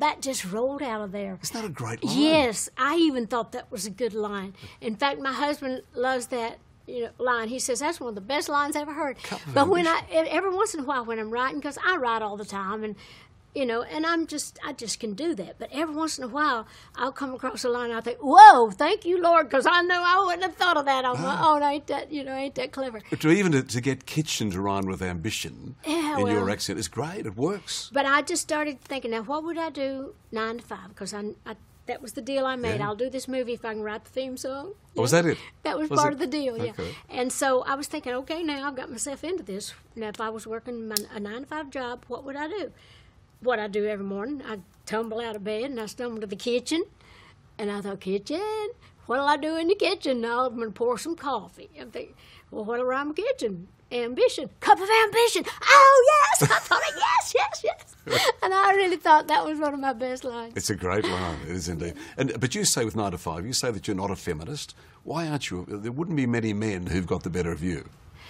that just rolled out of there. Isn't that a great line? Yes, I even thought that was a good line. In fact, my husband loves that line. He says that's one of the best lines I ever heard. But when every once in a while when I'm writing, because I write all the time, and and I just can do that. But every once in a while, I'll come across a line and I think, whoa, thank you, Lord, because I know I wouldn't have thought of that on my own. Ain't that clever? But to get kitchen to rhyme with ambition in your accent is great. It works. But I just started thinking, now what would I do 9 to 5? Because that was the deal I made. Yeah. I'll do this movie if I can write the theme song. Oh, was that it? That was part of the deal, yeah. Okay. And so I was thinking, okay, now I've got myself into this. Now, if I was working a 9 to 5 job, what would I do? What I do every morning, I tumble out of bed and I stumble to the kitchen. And I thought, kitchen? What'll I do in the kitchen? Now I'm going to pour some coffee. I'm thinking, well, what'll rhyme with kitchen? Ambition. Cup of ambition. Oh, yes! I thought, yes. And I really thought that was one of my best lines. It's a great line, it is indeed. But you say with 9 to 5, you say that you're not a feminist. Why aren't you? There wouldn't be many men who've got the better of you.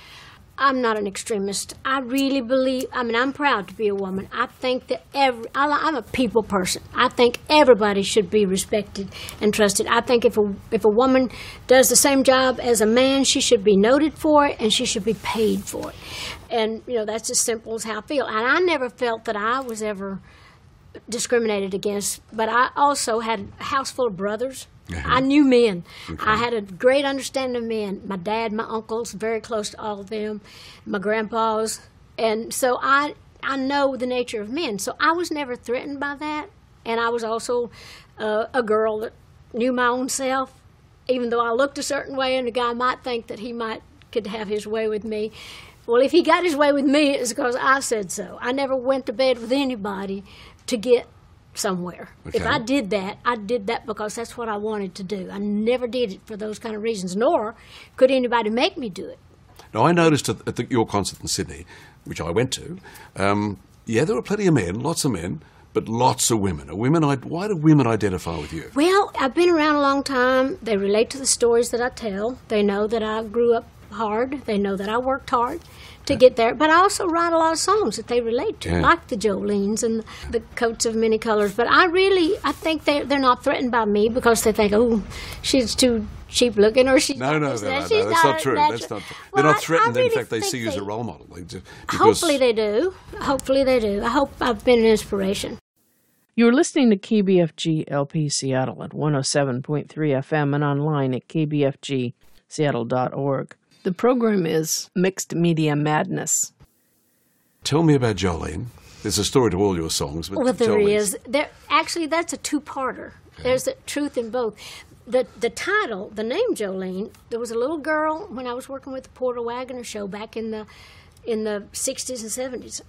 I'm not an extremist. I really believe, I'm proud to be a woman. I think that I'm a people person. I think everybody should be respected and trusted. I think if a woman does the same job as a man, she should be noted for it and she should be paid for it. And, that's as simple as how I feel. And I never felt that I was ever discriminated against, but I also had a house full of brothers. I knew men. Okay. I had a great understanding of men. My dad, my uncles, very close to all of them, my grandpas. And so I know the nature of men. So I was never threatened by that. And I was also a girl that knew my own self, even though I looked a certain way and a guy might think that he could have his way with me. Well, if he got his way with me, it's because I said so. I never went to bed with anybody to get somewhere. Okay. If I did that because that's what I wanted to do. I never did it for those kind of reasons, nor could anybody make me do it. Now, I noticed at your concert in Sydney, which I went to, there were plenty of men, lots of men, but lots of women. Why do women identify with you? Well, I've been around a long time. They relate to the stories that I tell. They know that I grew up hard. They know that I worked hard to get there. But I also write a lot of songs that they relate to, like the Jolenes and the Coats of Many Colors. But I think they're not threatened by me because they think, oh, she's too cheap looking or she's No, that's not true. That's not true. They're not threatened. In fact, they see you as a role model. Hopefully they do. I hope I've been an inspiration. You're listening to KBFG LP Seattle at 107.3 FM and online at kbfgseattle.org. The program is Mixed Media Madness. Tell me about Jolene. There's a story to all your songs. But well, there is. Actually, that's a two-parter. Okay. There's a truth in both. The title, the name Jolene, there was a little girl when I was working with the Porter Wagoner Show back in the 60s and 70s,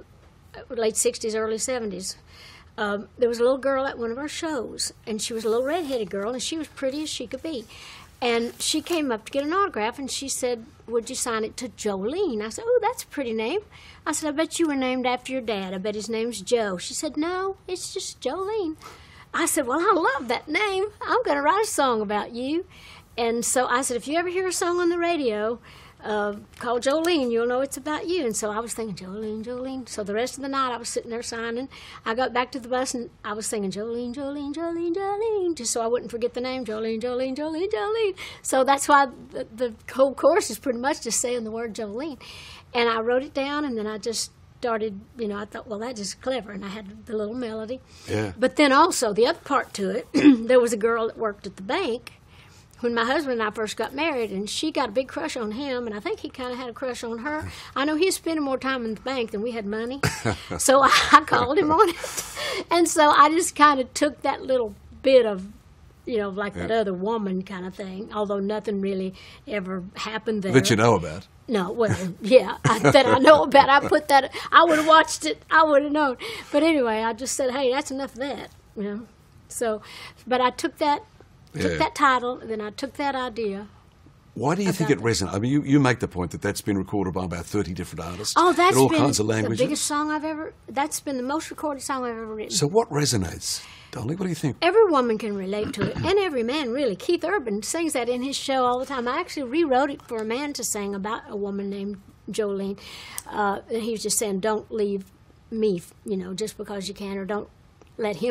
late 60s, early 70s. There was a little girl at one of our shows, and she was a little red-headed girl, and she was pretty as she could be. And she came up to get an autograph, and she said, would you sign it to Jolene? I said, oh, that's a pretty name. I said, I bet you were named after your dad. I bet his name's Joe. She said, no, it's just Jolene. I said, well, I love that name. I'm going to write a song about you. And so I said, if you ever hear a song on the radio called Jolene, you'll know it's about you. And so I was thinking, Jolene, Jolene. So the rest of the night I was sitting there signing. I got back to the bus and I was singing Jolene, Jolene, Jolene, Jolene, just so I wouldn't forget the name, Jolene, Jolene, Jolene, Jolene. So that's why the whole chorus is pretty much just saying the word Jolene. And I wrote it down, and then I just started, I thought, well, that's just clever. And I had the little melody. Yeah. But then also the other part to it, there was a girl that worked at the bank when my husband and I first got married, and she got a big crush on him, and I think he kind of had a crush on her. I know he was spending more time in the bank than we had money, so I called him on it. And so I just kind of took that little bit of, that other woman kind of thing, although nothing really ever happened there. That you know about. No, well, yeah, that I know about. I put that, I would have watched it, I would have known. But anyway, I just said, hey, that's enough of that, So, but I took that title, and then I took that idea. Why do you think it resonates? I mean, you make the point that that's been recorded by about 30 different artists in all kinds of languages. The biggest song that's been the most recorded song I've ever written. So what resonates? Dolly, what do you think? Every woman can relate to it, and every man, really. Keith Urban sings that in his show all the time. I actually rewrote it for a man to sing about a woman named Jolene. He was just saying, don't leave me, just because you can, or don't let him